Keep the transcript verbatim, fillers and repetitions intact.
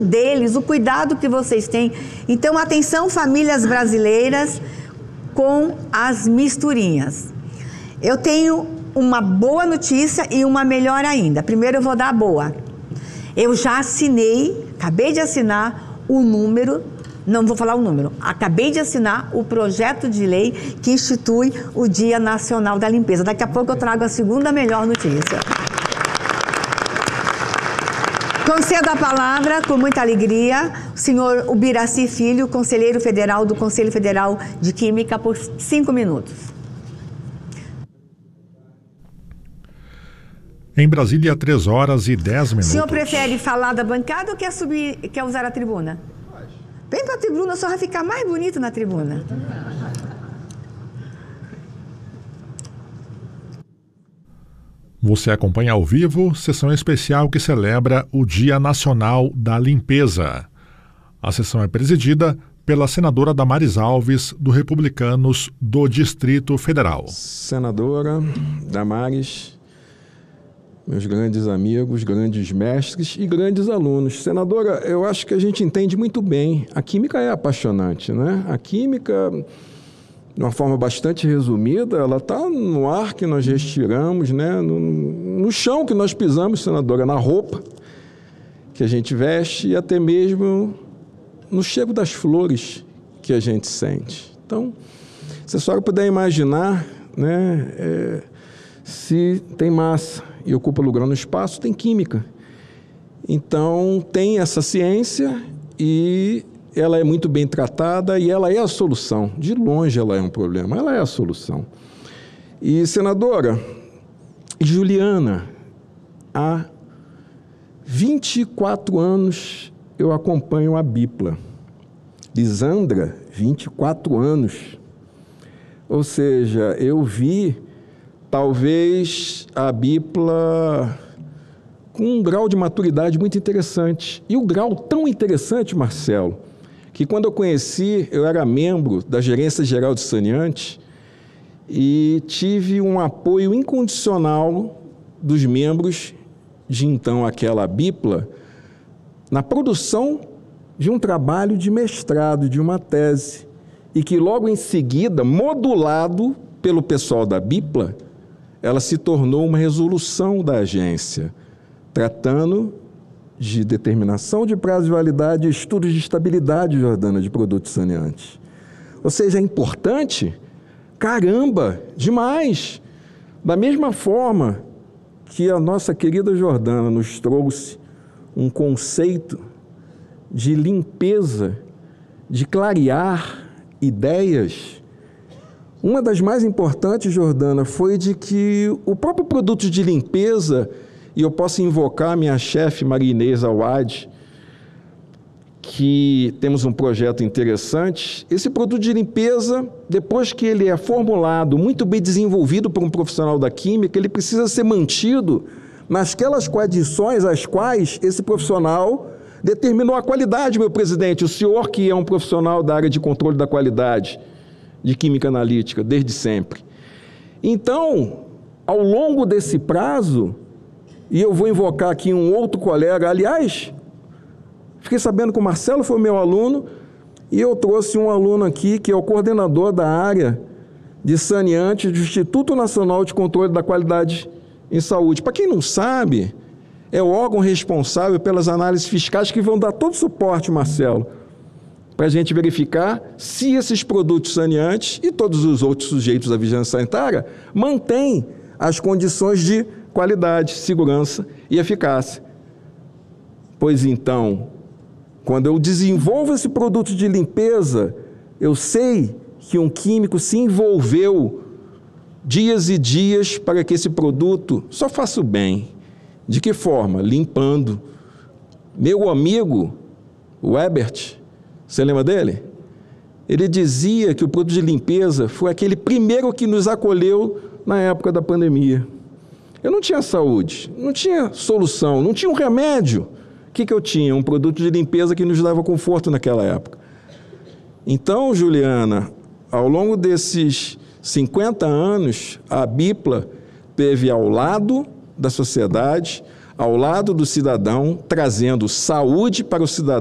deles, o cuidado que vocês têm. Então, atenção, famílias brasileiras, com as misturinhas. Eu tenho uma boa notícia e uma melhor ainda. Primeiro eu vou dar a boa. Eu já assinei, acabei de assinar o número, não vou falar o número, acabei de assinar o projeto de lei que institui o Dia Nacional da Limpeza. Daqui a pouco eu trago a segunda melhor notícia. Concedo a palavra, com muita alegria, o senhor Ubiraci Filho, conselheiro federal do Conselho Federal de Química, por cinco minutos. Em Brasília, três horas e dez minutos. O senhor prefere falar da bancada ou quer subir, quer usar a tribuna? Vem para a tribuna, só vai ficar mais bonito na tribuna. Você acompanha ao vivo sessão especial que celebra o Dia Nacional da Limpeza. A sessão é presidida pela senadora Damares Alves, do Republicanos do Distrito Federal. Senadora Damares, meus grandes amigos, grandes mestres e grandes alunos. Senadora, eu acho que a gente entende muito bem. A química é apaixonante, né? A química, de uma forma bastante resumida, ela está no ar que nós respiramos, né? no, no chão que nós pisamos, senadora, na roupa que a gente veste e até mesmo no cheiro das flores que a gente sente. Então, se a senhora puder imaginar, né, é, se tem massa e ocupa lugar no espaço, tem química. Então, tem essa ciência e ela é muito bem tratada e ela é a solução. De longe ela é um problema, ela é a solução. E, senadora Juliana, há vinte e quatro anos eu acompanho a Bipla. Lisandra, vinte e quatro anos. Ou seja, eu vi talvez a Bipla com um grau de maturidade muito interessante. E o grau tão interessante, Marcelo, que quando eu conheci, eu era membro da Gerência Geral de Saneamento e tive um apoio incondicional dos membros de então aquela Bipla na produção de um trabalho de mestrado, de uma tese, e que logo em seguida, modulado pelo pessoal da Bipla, ela se tornou uma resolução da agência, tratando de determinação de prazo de validade e estudos de estabilidade, Jordana, de produtos saneantes. Ou seja, é importante, caramba, demais. Da mesma forma que a nossa querida Jordana nos trouxe um conceito de limpeza, de clarear ideias. Uma das mais importantes, Jordana, foi de que o próprio produto de limpeza, e eu posso invocar minha chefe Maria Inês Awad, que temos um projeto interessante. Esse produto de limpeza, depois que ele é formulado, muito bem desenvolvido por um profissional da química, ele precisa ser mantido nasquelas condições às quais esse profissional determinou a qualidade, meu presidente. O senhor que é um profissional da área de controle da qualidade, de química analítica, desde sempre. Então, ao longo desse prazo, e eu vou invocar aqui um outro colega, aliás, fiquei sabendo que o Marcelo foi meu aluno, e eu trouxe um aluno aqui, que é o coordenador da área de saneantes do Instituto Nacional de Controle da Qualidade em Saúde. Para quem não sabe, é o órgão responsável pelas análises fiscais que vão dar todo o suporte, Marcelo, para a gente verificar se esses produtos saneantes e todos os outros sujeitos da vigilância sanitária mantêm as condições de qualidade, segurança e eficácia. Pois então, quando eu desenvolvo esse produto de limpeza, eu sei que um químico se envolveu dias e dias para que esse produto só faça o bem. De que forma? Limpando. Meu amigo, o Ebert, você lembra dele? Ele dizia que o produto de limpeza foi aquele primeiro que nos acolheu na época da pandemia. Eu não tinha saúde, não tinha solução, não tinha um remédio. O que, que eu tinha? Um produto de limpeza que nos dava conforto naquela época. Então, Juliana, ao longo desses cinquenta anos, a Bipla teve ao lado da sociedade, ao lado do cidadão, trazendo saúde para o cidadão